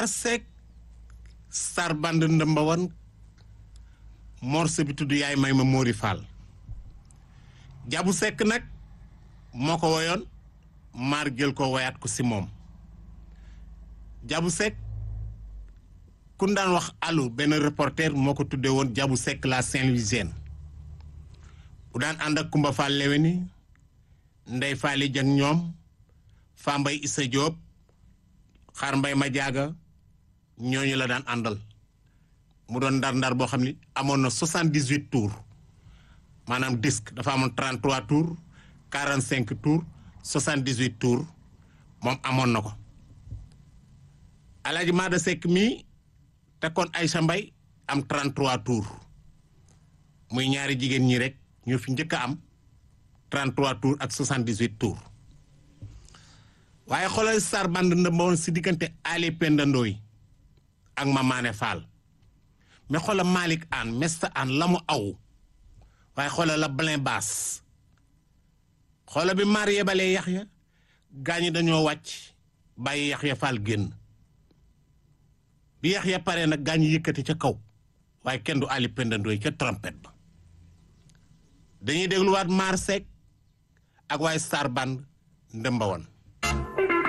Maar Seck star band ndëmbawan morceau bi tudd yaay may ma Mori Fall Jabu Seck nag moo ko woyoon maar jël ko woyaat ko si moom Jabu Seck kun daan wax allo benn reporter moo ko tuddee woon Jabu Seck la Saint-Louisienne bu daan ànd ak Kumba Fall Lewini Ndey Faali Jang ñoom Fambay Issa Diop Xaar Mbay ma jaaga ñooñu la daan àndal mu doon ndar-ndar boo xam ni amoon na 78 tours maanaam disque dafa amoon 33 tours 45 tours 78 tours moom amoon na ko Alaaji Maada Seck mii tekkoon Aïcha Mbay am 33 tours muy ñaari jigéen ñi rek ñoo fi njëkk a am 33 tours ak 78 tours waaye xoolal star band ndëmbawoon si diggante Ali Penda Ndoy ak Mamane Fall mais xoolal Malick Anne Mesta Anne la mu aw waaye xoolal la Blin Bass xoolal bi maar yebalee Yaxya gaañi dañoo wàcc bàyyi Yaxya Fall génn bi Yaxya pare nag gaañi yëkkati ca kaw waaye kenn du Ali Penda Ndoy ca trompette ba dañuy dégluwaat Maar Seck ak waaye star band ndëmbawoon